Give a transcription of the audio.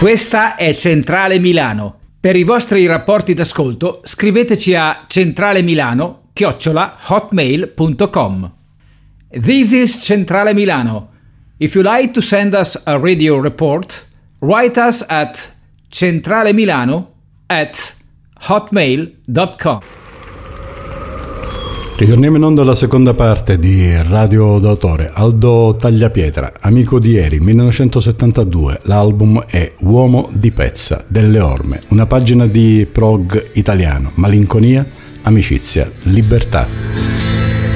Questa è Centrale Milano. Per i vostri rapporti d'ascolto scriveteci a centralemilano@hotmail.com. This is Centrale Milano. If you like to send us a radio report, write us at centralemilano@hotmail.com. Ritorniamo in onda alla seconda parte di Radio d'autore. Aldo Tagliapietra, amico di ieri, 1972. L'album è Uomo di Pezza, delle Orme, una pagina di prog italiano, malinconia, amicizia, libertà.